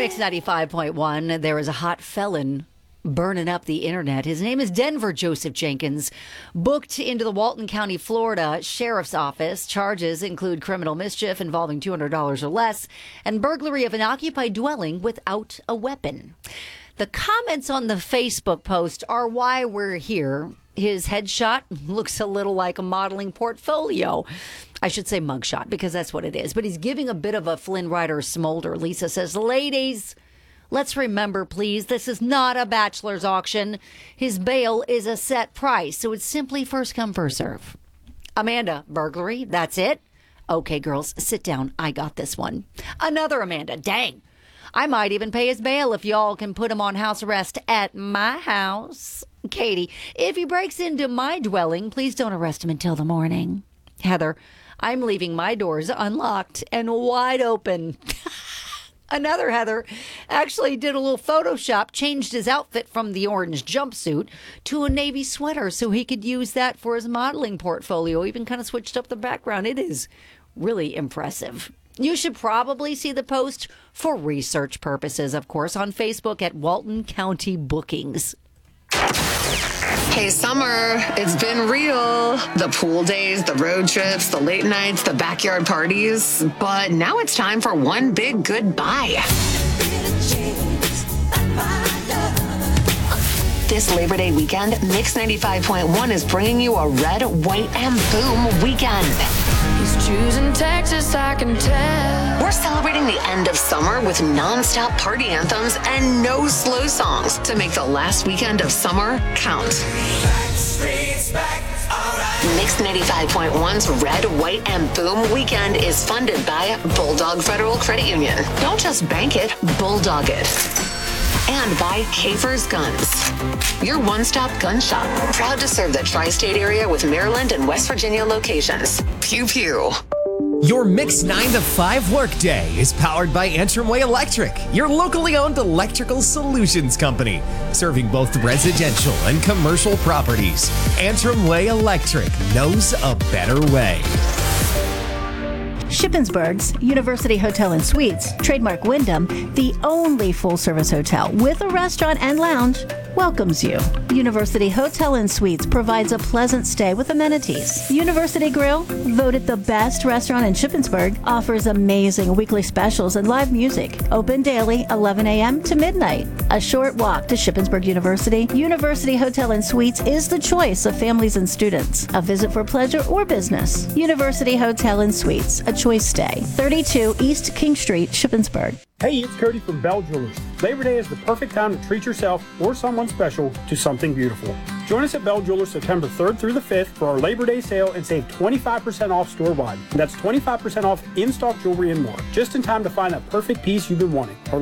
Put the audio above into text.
Mix 95.1, there is a hot felon burning up the internet. His name is Denver Joseph Jenkins, booked into the Walton County, Florida Sheriff's Office. Charges include criminal mischief involving $200 or less and burglary of an occupied dwelling without a weapon. The comments on the Facebook post are why we're here. His headshot looks a little like a modeling portfolio. I should say mugshot because that's what it is. But he's giving a bit of a Flynn Rider smolder. Lisa says, ladies, let's remember, please, this is not a bachelor's auction. His bail is a set price, so it's simply first come, first serve. Amanda, burglary, that's it? Okay, girls, sit down. I got this one. Another Amanda, dang. I might even pay his bail if y'all can put him on house arrest at my house. Katie, if he breaks into my dwelling, please don't arrest him until the morning. Heather, I'm leaving my doors unlocked and wide open. Another Heather actually did a little Photoshop, changed his outfit from the orange jumpsuit to a navy sweater so he could use that for his modeling portfolio. Even kind of switched up the background. It is really impressive. You should probably see the post for research purposes, of course, on Facebook at Walton County Bookings. Hey, summer, it's been real. The pool days, the road trips, the late nights, the backyard parties. But now it's time for one big goodbye. This Labor Day weekend, Mix 95.1 is bringing you a red, white, and boom weekend. He's choosing Texas, I can tell. We're celebrating the end of summer with non-stop party anthems and no slow songs to make the last weekend of summer count. Mix 95.1's Red, White, and Boom weekend is funded by Bulldog Federal Credit Union. Don't just bank it, bulldog it. And by Hafer's Guns, your one-stop gun shop. Proud to serve the tri-state area with Maryland and West Virginia locations. Pew pew. Your Mix 9 to 5 workday is powered by Antrim Way Electric, your locally owned electrical solutions company, serving both residential and commercial properties. Antrim Way Electric knows a better way. Shippensburg's University Hotel and Suites, trademark Wyndham, the only full-service hotel with a restaurant and lounge, welcomes you. University Hotel and Suites provides a pleasant stay with amenities. University Grill, voted the best restaurant in Shippensburg, offers amazing weekly specials and live music. Open daily, 11 a.m. to midnight. A short walk to Shippensburg University, University Hotel and Suites is the choice of families and students. A visit for pleasure or business. University Hotel and Suites, a choice stay. 32 East King Street, Shippensburg. Hey, it's Cody from Bell Jewelers. Labor Day is the perfect time to treat yourself or someone special to something beautiful. Join us at Bell Jewelers September 3rd through the 5th for our Labor Day sale and save 25% off store-wide. And that's 25% off in-stock jewelry and more. Just in time to find that perfect piece you've been wanting.